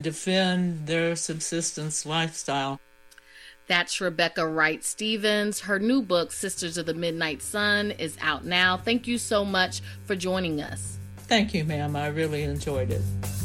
defend their subsistence lifestyle. That's Rebecca Wright Stevens. Her new book, Sisters of the Midnight Sun, is out now. Thank you so much for joining us. Thank you, ma'am. I really enjoyed it.